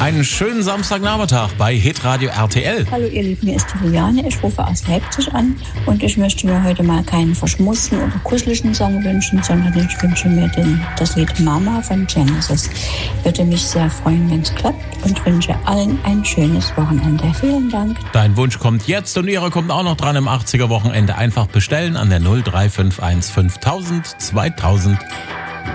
Einen schönen Samstagnachmittag bei Hitradio RTL. Hallo ihr Lieben, hier ist die Juliane. Ich rufe aus Leipzig an und ich möchte mir heute mal keinen verschmutzten oder kusseligen Song wünschen, sondern ich wünsche mir das Lied Mama von Genesis. Würde mich sehr freuen, wenn es klappt, und wünsche allen ein schönes Wochenende. Vielen Dank. Dein Wunsch kommt jetzt und Ihre kommt auch noch dran im 80er Wochenende. Einfach bestellen an der 0351 5000 2000.